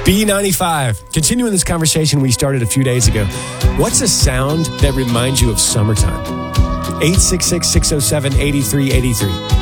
B95. Continuing this conversation we started a few days ago. What's a sound that reminds you of summertime? 866-607-8383.